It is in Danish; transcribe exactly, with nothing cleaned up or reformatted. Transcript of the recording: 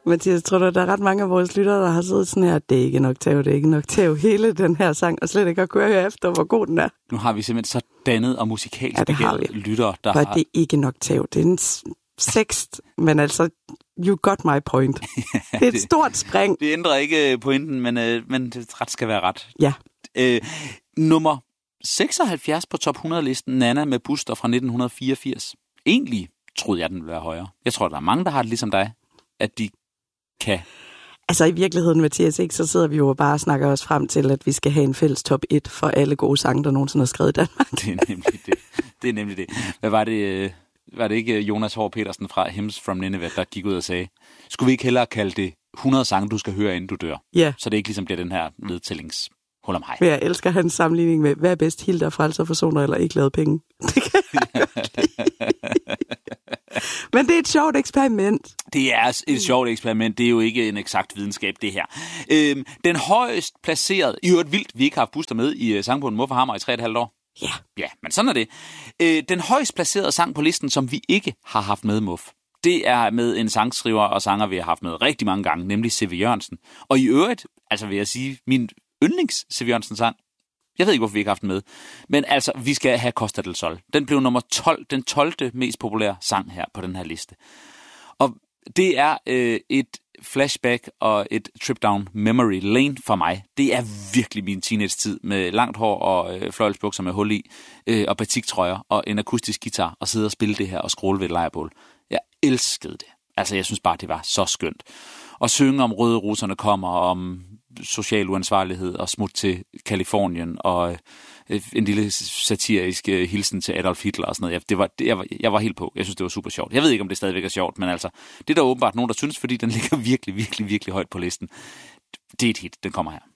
Mathias, tror du, der er ret mange af vores lyttere, der har siddet sådan her, det er ikke en oktav, det er ikke en oktav, hele den her sang, og slet ikke har kunne høre efter, hvor god den er. Nu har vi simpelthen så dannet og musikalsk ja, begavede lyttere, der For har... det er ikke en oktav, det er en sekst, men altså, you got my point. ja, det er et det, stort spring. Det ændrer ikke pointen, men, øh, men det ret skal være ret. Ja. Øh, nummer seksoghalvfjerds på top hundrede-listen, Nana med Buster fra nitten fireogfirs. Egentlig troede jeg, den ville være højere. Jeg tror, der er mange, der har det ligesom dig, at de kan... Altså i virkeligheden, Mathias, ikke, så sidder vi jo bare og snakker os frem til, at vi skal have en fælles top et for alle gode sange, der nogensinde har skrevet i Danmark. Det er nemlig det. Det er nemlig det. Hvad var det, var det ikke Jonas Hår Petersen fra Hymns from Nineveh, der gik ud og sagde, skulle vi ikke hellere kalde det hundrede sange, du skal høre, inden du dør? Ja. Så det ikke ligesom bliver den her nedtællings... Hold om hej. Jeg elsker hans sammenligning med, hvad er bedst, Hilda, Frelser, Forsoner eller ikke lavet penge? Det kan jeg Men det er et sjovt eksperiment. Det er et sjovt eksperiment. Det er jo ikke en eksakt videnskab, det her. Øhm, den højst placerede, i øvrigt vildt, vi ikke har haft Buster med i uh, sangbogen Muff og Hammer i tre og et halvt år. Ja. Ja, men sådan er det. Øh, den højst placerede sang på listen, som vi ikke har haft med, Muff, det er med en sangskriver og sanger, vi har haft med rigtig mange gange, nemlig C V Jørgensen. Og i øvrigt, altså vil jeg sige, min yndlings C V Jørgensen sang, jeg ved ikke, hvorfor vi ikke har haft den med, men altså, vi skal have Costa del Sol. Den blev nummer tolv, den tolvte mest populære sang her på den her liste. Og det er øh, et flashback og et trip down memory lane for mig. Det er virkelig min teenage-tid med langt hår og øh, fløjelsbukser med hul i, øh, og batiktrøjer og en akustisk guitar, og sidde og spille det her og scrolle ved et lejrbål. Jeg elskede det. Altså, jeg synes bare, det var så skønt. Og synge om røde russerne kommer, om social uansvarlighed og smut til Kalifornien og øh, en lille satirisk øh, hilsen til Adolf Hitler og sådan noget. Jeg, det var, det, jeg, var, jeg var helt på. Jeg synes, det var super sjovt. Jeg ved ikke, om det stadigvæk er sjovt, men altså, det er der åbenbart nogen, der synes, fordi den ligger virkelig, virkelig, virkelig højt på listen. Det er et hit. Den kommer her.